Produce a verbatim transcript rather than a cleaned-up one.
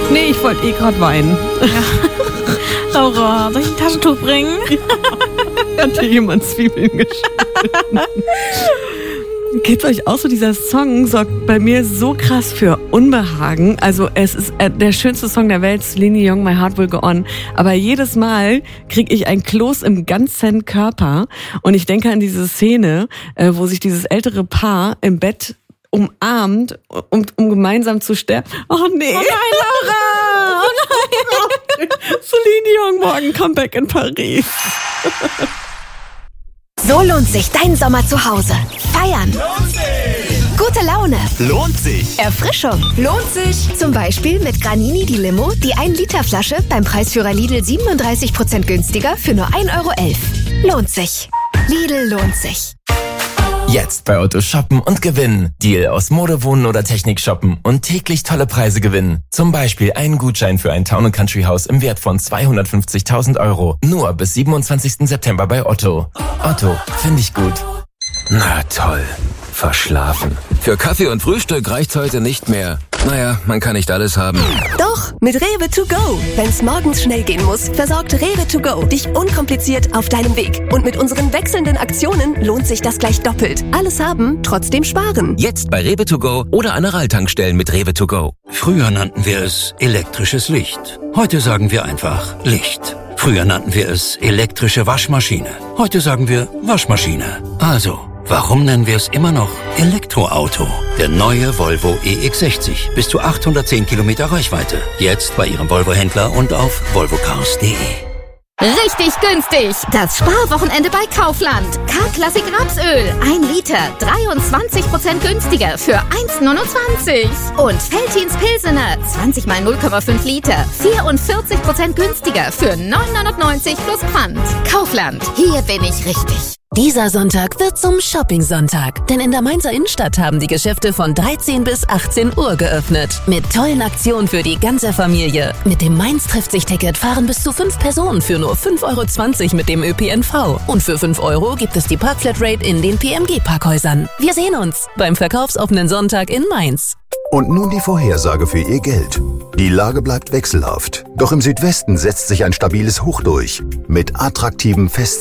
Nee, ich wollte eh gerade weinen. Ja. Laura, soll ich ein Taschentuch bringen? Hat dir jemand Zwiebeln geschnitten? Geht's euch auch so, dieser Song sorgt bei mir so krass für Unbehagen. Also es ist der schönste Song der Welt, Celine Dion, My Heart Will Go On. Aber jedes Mal kriege ich ein Kloß im ganzen Körper. Und ich denke an diese Szene, wo sich dieses ältere Paar im Bett umarmt, um, um gemeinsam zu sterben. Oh nee. Oh nein, Laura! Oh nein! Celine Dion, morgen Comeback in Paris. So lohnt sich dein Sommer zu Hause. Feiern. Lohnt sich. Gute Laune. Lohnt sich. Erfrischung. Lohnt sich. Zum Beispiel mit Granini die Limo, die ein Liter Flasche beim Preisführer Lidl siebenunddreißig Prozent günstiger für nur ein Euro elf. Lohnt sich. Lidl lohnt sich. Jetzt bei Otto shoppen und gewinnen. Deal aus Mode, Wohnen oder Technik shoppen und täglich tolle Preise gewinnen. Zum Beispiel einen Gutschein für ein Town and Country Haus im Wert von zweihundertfünfzigtausend Euro. Nur bis siebenundzwanzigsten September bei Otto. Otto, finde ich gut. Na toll. Verschlafen. Für Kaffee und Frühstück reicht's heute nicht mehr. Naja, man kann nicht alles haben. Doch, mit Rewe to go. Wenn's morgens schnell gehen muss, versorgt Rewe to go dich unkompliziert auf deinem Weg. Und mit unseren wechselnden Aktionen lohnt sich das gleich doppelt. Alles haben, trotzdem sparen. Jetzt bei Rewe to go oder an Aral-Tankstellen mit Rewe to go. Früher nannten wir es elektrisches Licht. Heute sagen wir einfach Licht. Früher nannten wir es elektrische Waschmaschine. Heute sagen wir Waschmaschine. Also, warum nennen wir es immer noch Elektroauto? Der neue Volvo E X sechzig. Bis zu achthundertzehn Kilometer Reichweite. Jetzt bei Ihrem Volvo-Händler und auf volvo cars punkt de. Richtig günstig! Das Sparwochenende bei Kaufland. K-Klassik Rapsöl. ein Liter. dreiundzwanzig Prozent günstiger für eins neunundzwanzig. Und Veltins Pilsener. zwanzig mal null Komma fünf Liter. vierundvierzig Prozent günstiger für neun neunundneunzig plus Pfand. Kaufland. Hier bin ich richtig. Dieser Sonntag wird zum Shopping-Sonntag, denn in der Mainzer Innenstadt haben die Geschäfte von dreizehn bis achtzehn Uhr geöffnet. Mit tollen Aktionen für die ganze Familie. Mit dem Mainz-Trifft-sich-Ticket fahren bis zu fünf Personen für nur fünf Euro zwanzig mit dem Ö P N V. Und für fünf Euro gibt es die Parkflatrate in den P M G-Parkhäusern. Wir sehen uns beim verkaufsoffenen Sonntag in Mainz. Und nun die Vorhersage für Ihr Geld. Die Lage bleibt wechselhaft. Doch im Südwesten setzt sich ein stabiles Hoch durch. Mit attraktiven Fest